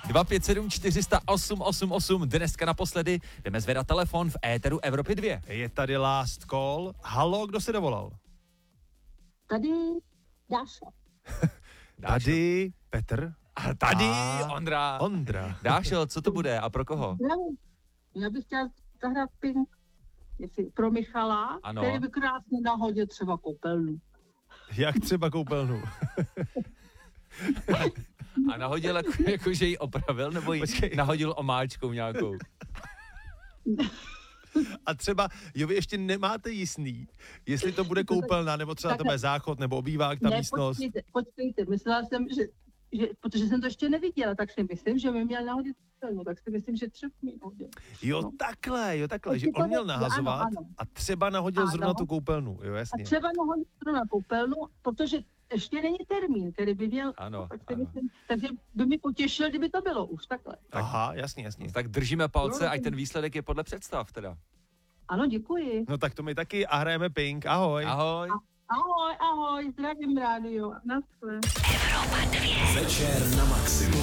257 400 888. Dneska naposledy jdeme zvedat telefon v éteru Evropy 2. Je tady last call. Halo, kdo se dovolal? Tady Dáša. Tady Petr. A tady Ondra. Dášo, co to bude a pro koho? Já bych chtěla zahrát Pink, jestli pro Michala, Ano. který by krásně nahodil třeba koupelnu. Jak třeba koupelnu? A nahodil jako že ji opravil, nebo ji nahodil omáčkou nějakou? A třeba, jo, vy ještě nemáte jistý, jestli to bude koupelna, nebo třeba to bude záchod, nebo obývák, ta místnost. Počkejte, myslela jsem, že protože jsem to ještě neviděla, tak si myslím, že by měl nahodit koupelnu, tak si myslím, že třeba mi nahodil. Jo, takhle, že on měl nahazovat a třeba nahodil zrovna tu koupelnu, jo, jasně. A třeba nahodil zrovna koupelnu, protože ještě není termín, který by měl, takže by mi potěšil, kdyby to bylo už takhle. Aha, jasně. Tak držíme palce, ať ten výsledek je podle představ teda. Ano, děkuji. No tak to my taky a hrajeme Pink, ahoj. Ahoj. Ahoj, zdravím rádio. Naschle. Večer na maximum.